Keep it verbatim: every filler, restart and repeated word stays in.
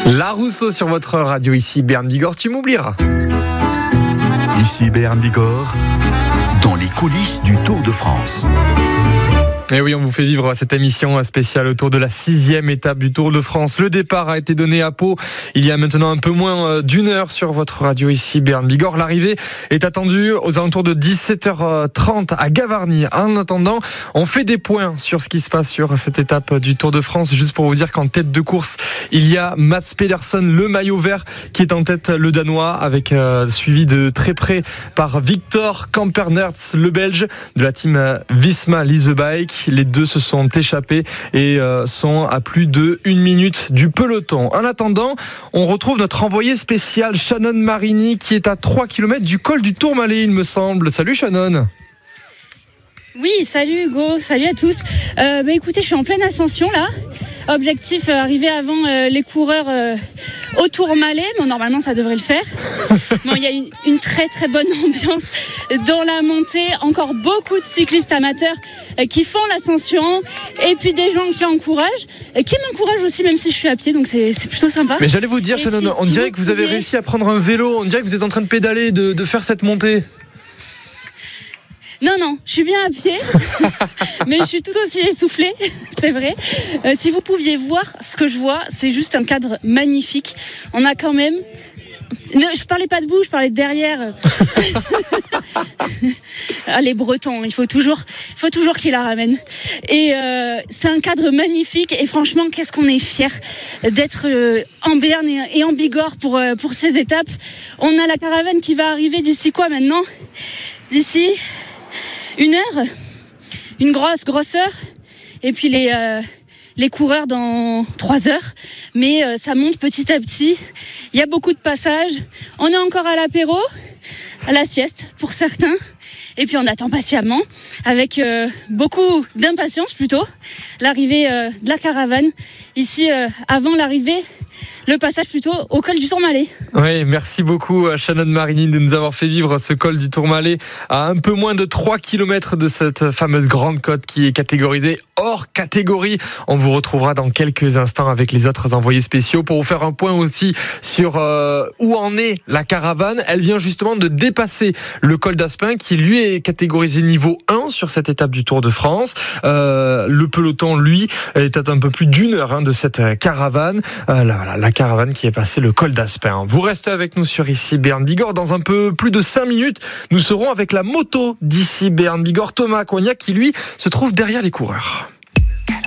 La Rousseau sur votre radio, ici Bern Bigorre, tu m'oublieras. Ici Bern Bigorre, dans les coulisses du Tour de France. Et oui, on vous fait vivre cette émission spéciale autour de la sixième étape du Tour de France. Le départ a été donné à Pau il y a maintenant un peu moins d'une heure sur votre radio ici Bern Bigorre. L'arrivée est attendue aux alentours de dix-sept heures trente à Gavarnie. En attendant, on fait des points sur ce qui se passe sur cette étape du Tour de France. Juste pour vous dire qu'en tête de course, il y a Mats Pedersen, le maillot vert, qui est en tête, le Danois, avec euh, suivi de très près par Victor Kampenaerts, le Belge, de la team Visma Lease Bike. Les deux se sont échappés et euh, sont à plus de une minute du peloton. En attendant, on retrouve notre envoyé spécial Shannon Marini qui est à trois kilomètres du col du Tourmalet, il me semble. Salut Shannon. Oui, salut Hugo, salut à tous. Euh, bah écoutez, je suis en pleine ascension là. Objectif, euh, arriver avant euh, les coureurs euh, au Tourmalet. Bon, normalement, ça devrait le faire. Bon, il y a une, une très très bonne ambiance dans la montée. Encore beaucoup de cyclistes amateurs euh, qui font l'ascension. Et puis des gens qui encouragent, euh, qui m'encouragent aussi, même si je suis à pied. Donc c'est, c'est plutôt sympa. Mais j'allais vous dire, Shannon, on si dirait vous que vous pouvez... avez réussi à prendre un vélo. On dirait que vous êtes en train de pédaler, de, de faire cette montée. Non, non, je suis bien à pied, mais je suis tout aussi essoufflée, c'est vrai. Euh, si vous pouviez voir ce que je vois, c'est juste un cadre magnifique. On a quand même... Ne, je parlais pas de vous, je parlais de derrière. Ah, les Bretons, il faut toujours, il faut toujours qu'ils la ramènent. Et euh, c'est un cadre magnifique. Et franchement, qu'est-ce qu'on est fiers d'être euh, en Berne et, et en Bigorre pour euh, pour ces étapes. On a la caravane qui va arriver d'ici quoi maintenant ? D'ici une heure, une grosse grosse heure. Et puis les euh, les coureurs dans trois heures. Mais euh, ça monte petit à petit. Il y a beaucoup de passages. On est encore à l'apéro, à la sieste pour certains. Et puis on attend patiemment, avec euh, beaucoup d'impatience plutôt, l'arrivée euh, de la caravane. Ici, euh, avant l'arrivée, le passage plutôt au col du Tourmalet. Oui, merci beaucoup à Shannon Marini de nous avoir fait vivre ce col du Tourmalet à un peu moins de trois kilomètres de cette fameuse grande côte qui est catégorisée hors catégorie. On vous retrouvera dans quelques instants avec les autres envoyés spéciaux pour vous faire un point aussi sur euh, où en est la caravane. Elle vient justement de dépasser le col d'Aspin qui lui est catégorisé niveau un sur cette étape du Tour de France. Euh, le peloton, lui, est à un peu plus d'une heure hein, de cette caravane. Euh, là, voilà, la caravane qui est passée le col d'Aspin. Vous restez avec nous sur ici Bern Bigorre. Dans un peu plus de cinq minutes, nous serons avec la moto d'ici Bern Bigorre. Thomas Cognac qui, lui, se trouve derrière les coureurs.